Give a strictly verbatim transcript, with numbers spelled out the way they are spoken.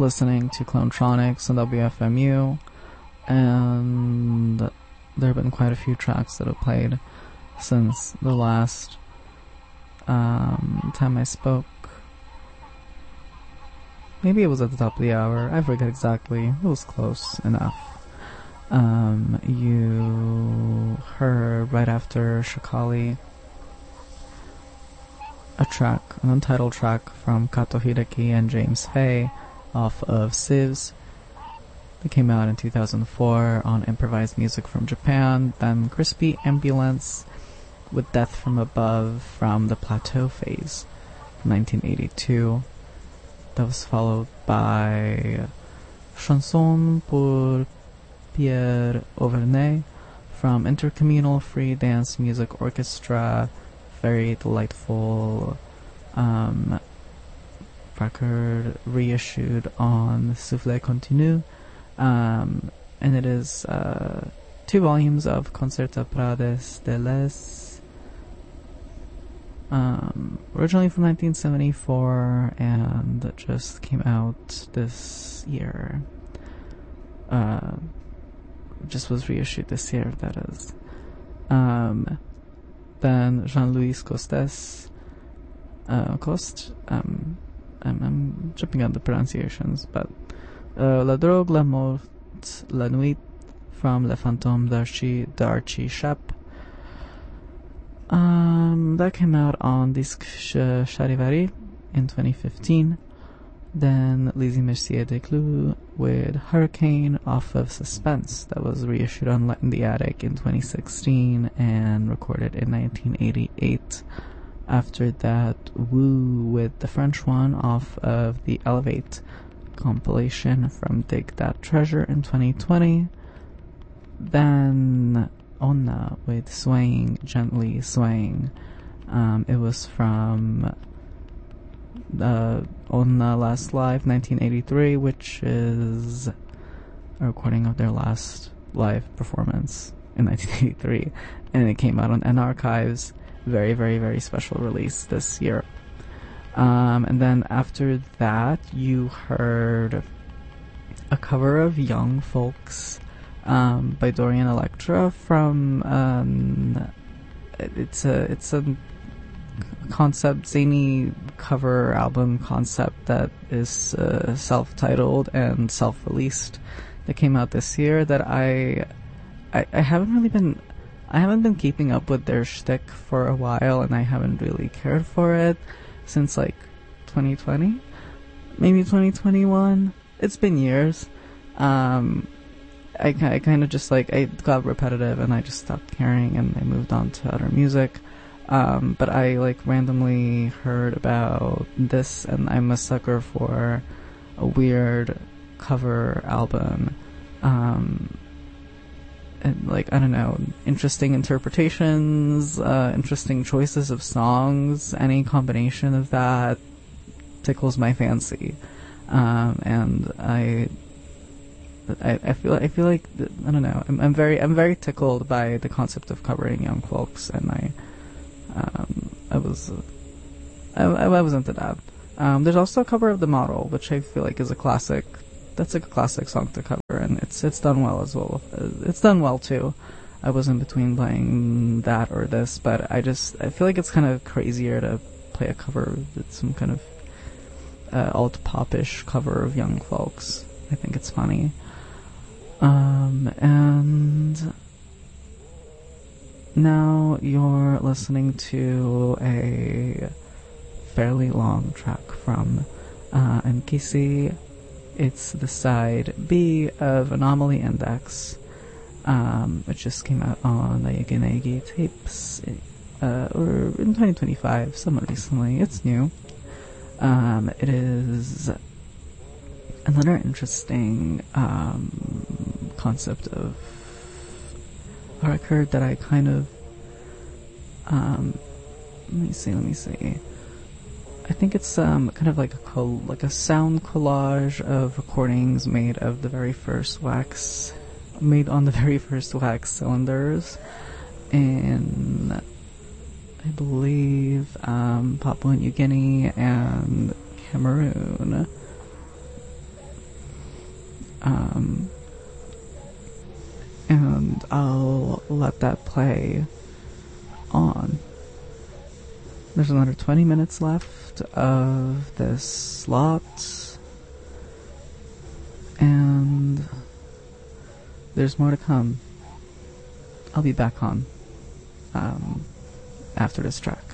listening to Clonetronics on W F M U, and there have been quite a few tracks that have played since the last um, time I spoke. Maybe it was at the top of the hour. I forget exactly. It was close enough. Um, you heard right after Shakali a track, an untitled track from Kato Hideki and James Fay off of Sieves. They came out in two thousand four on Improvised Music from Japan. Then Crispy Ambulance with Death from Above from the Plateau Phase from nineteen eighty-two. That was followed by Chanson pour Pierre Auvernay from Intercommunal Free Dance Music Orchestra. Very delightful um, record reissued on Souffle Continu. Um, and it is uh, two volumes of Concerta Prades de Les, um, originally from nineteen seventy-four, and just came out this year. Uh, just was reissued this year, that is. Um, then Jean-Louis Costes, uh, Coste, um, I'm, I'm tripping on the pronunciations, but uh, La Drogue, La Mort, La Nuit from Le Fantôme d'Archie, d'Archie Chappe. Um, that came out on Disque Charivari in twenty fifteen. Then Les Merciers des Clous with Hurricane off of Suspense. That was reissued on Light in the Attic in twenty sixteen and recorded in nineteen eighty-eight. After that, Woo with the French one off of the Elevate compilation from Dig That Treasure in twenty twenty. Then Onna with Swaying, Gently Swaying. Um, it was from uh, Onna Last Live nineteen eighty-three, which is a recording of their last live performance in nineteen eighty-three, and it came out on N Archives. Very, very, very special release this year. Um, and then after that, you heard a cover of Young Folks um, by Dorian Electra from um, it's a it's a concept zany cover album concept that is uh, self-titled and self-released that came out this year. That I, I I haven't really been I haven't been keeping up with their shtick for a while, and I haven't really cared for it since like twenty twenty, maybe twenty twenty-one. It's been years. Um, I, I kind of just like, I got repetitive and I just stopped caring and I moved on to other music. Um, but I like randomly heard about this, and I'm a sucker for a weird cover album. Um, and like, I don't know, interesting interpretations, uh, interesting choices of songs, any combination of that tickles my fancy. Um, and I, I, I feel, I feel like, I don't know, I'm, I'm very, I'm very tickled by the concept of covering young folks, and I, um, I was, uh, I, I was into that. Um, there's also a cover of The Model, which I feel like is a classic. That's a classic song to cover, and it's it's done well as well. It's done well too. I was in between playing that or this, but I just I feel like it's kind of crazier to play a cover with some kind of uh, alt popish cover of Young Folks. I think it's funny. Um, and now you're listening to a fairly long track from uh, Nkisi. It's the side B of Anomaly Index, um, which just came out on the Yaganagi tapes, uh, or in twenty twenty-five, somewhat recently. It's new. Um, it is another interesting um, concept of a record that I kind of, um, let me see, let me see. I think it's um, kind of like a col- like a sound collage of recordings made of the very first wax, made on the very first wax cylinders in, I believe, um, Papua New Guinea and Cameroon. Um, and I'll let that play on. There's another twenty minutes left of this slot, and there's more to come. I'll be back on um, after this track.